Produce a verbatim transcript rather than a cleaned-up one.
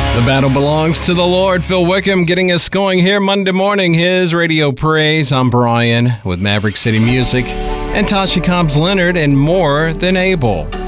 The battle belongs to the Lord. Phil Wickham getting us going here Monday morning. His Radio Praise. I'm Brian with Maverick City Music and Tasha Cobbs Leonard and More Than Able.